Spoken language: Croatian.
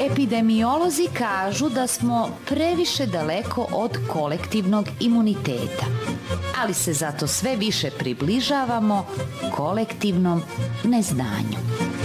Epidemiolozi kažu da smo previše daleko od kolektivnog imuniteta, ali se zato sve više približavamo kolektivnom neznanju.